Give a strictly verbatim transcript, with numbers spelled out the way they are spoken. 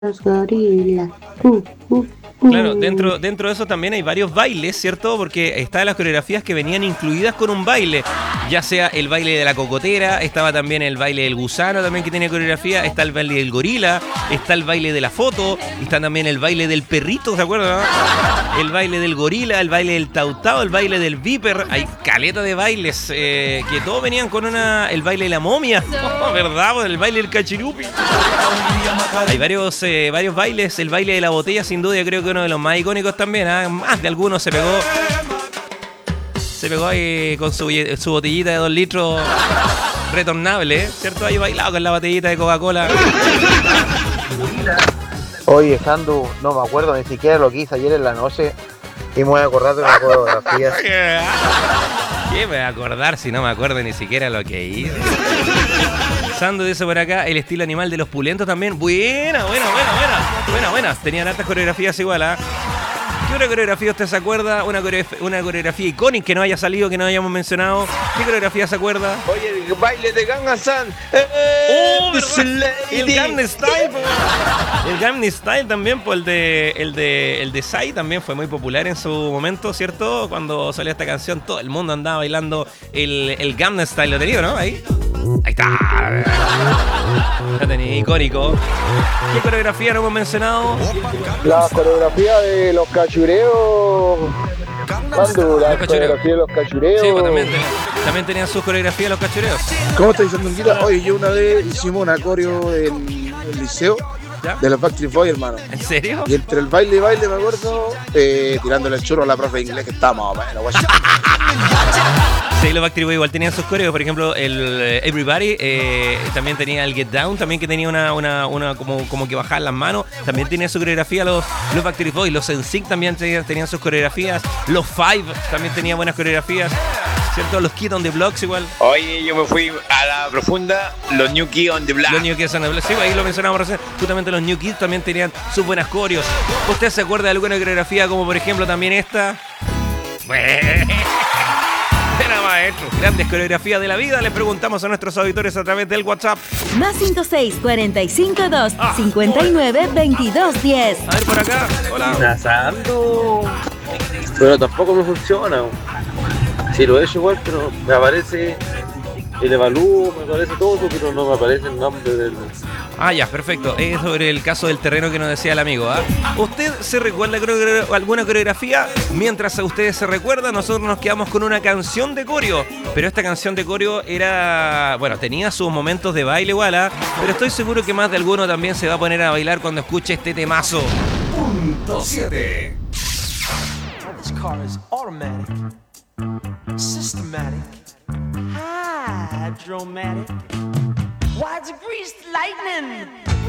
Los gorilas. Uh, uh, uh. Claro, dentro, dentro de eso también hay varios bailes, ¿cierto? Porque estaban las coreografías que venían incluidas con un baile. Ya sea el baile de la cocotera, estaba también el baile del gusano también que tenía coreografía, está el baile del gorila, está el baile de la foto, está también el baile del perrito, ¿se acuerdan? El baile del gorila, el baile del tautao, el baile del viper. Hay caleta de bailes eh, que todos venían con una... El baile de la momia, ¿verdad? El baile del cachirupi. Hay varios, eh, varios bailes. El baile de la botella, sin duda, yo creo que uno de los más icónicos también. ¿eh? Más de algunos se pegó. Se pegó ahí con su, su botellita de dos litros retornable, ¿eh? ¿Cierto? Ahí bailado con la botellita de Coca-Cola. Oye, Sandu, no me acuerdo ni siquiera lo que hice ayer en la noche y me voy a acordar de una coreografía. ¿Qué me voy a acordar si no me acuerdo ni siquiera lo que hice? Sandu dice por acá, el estilo animal de los pulentos también. Buena, buena, buena, buena. Buena, buena. Tenían hartas coreografías igual, ¿ah? ¿eh? ¿Qué otra coreografía usted se acuerda? Una coreografía, una coreografía icónica que no haya salido, que no hayamos mencionado. ¿Qué coreografía se acuerda? Oye, el baile de Gangnam Style. ¡Oh, verdad! El Gangnam Style, po. El Gangnam Style también, pues el de el de el de Psy también fue muy popular en su momento, ¿cierto? Cuando salió esta canción, todo el mundo andaba bailando el, el Gangnam Style, ¿lo tenía, no? Ahí. Ahí está. Ya tenía icónico. ¿Qué coreografía no hemos mencionado? La coreografía de los cachureos. Sandu, la Los coreografía de los cachureos. Sí, pues también, también tenían sus coreografías los cachureos. ¿Cómo estás diciendo, Anguila? Oye, yo una vez hicimos una coreo en el liceo ¿Ya? de los Backstreet Boys, hermano. ¿En serio? Y entre el baile y baile, me acuerdo, eh, tirándole el churro a la profe de inglés que estábamos, bueno, guay. Sí, los Backstreet Boys igual tenían sus coreos, por ejemplo, el eh, Everybody, eh, también tenía el Get Down, también que tenía una, una, una como, como que bajar las manos, también tenía su coreografía los, los Backstreet Boys, los N Sync también tenían, tenían sus coreografías, los Five también tenían buenas coreografías, ¿cierto? Los Kids on the Blocks igual. Oye, yo me fui a la profunda, los New Kids on the Block. Los New Kids on the Blocks, sí, ahí lo mencionamos recién, justamente los New Kids también tenían sus buenas coreos. ¿Usted se acuerda de alguna coreografía como por ejemplo también esta? Bueno... Maestro, grandes coreografías de la vida. Les preguntamos a nuestros auditores a través del WhatsApp. Más cinco seis, cuarenta y cinco dos, cincuenta y nueve, veintidós, diez. A ver por acá. Hola. Sandu. Pero tampoco me funciona. Sí lo he hecho igual, pero me aparece el evalúo, me aparece todo, pero no me aparece el nombre del... Ah, ya, perfecto. Es sobre el caso del terreno que nos decía el amigo. ¿ah? ¿Usted se recuerda alguna coreografía? Mientras ustedes se recuerdan, nosotros nos quedamos con una canción de coreo. Pero esta canción de coreo era... Bueno, tenía sus momentos de baile igual, ¿ah? Pero estoy seguro que más de alguno también se va a poner a bailar cuando escuche este temazo. Punto siete. This car is automatic, systematic, hydromatic. Why it's greased lightning?